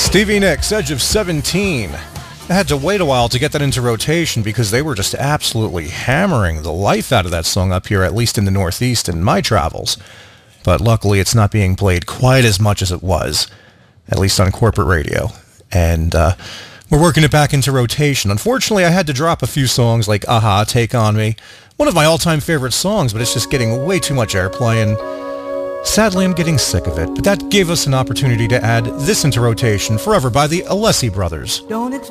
Stevie Nicks, Edge of 17. I had to wait a while to get that into rotation because they were just absolutely hammering the life out of that song up here, at least in the Northeast in my travels. But luckily it's not being played quite as much as it was, at least on corporate radio. And we're working it back into rotation. Unfortunately, I had to drop a few songs like Aha, Take On Me. One of my all-time favorite songs, but it's just getting way too much airplay, and sadly I'm getting sick of it. But that gave us an opportunity to add this into rotation, Forever by the Alessi Brothers. Don't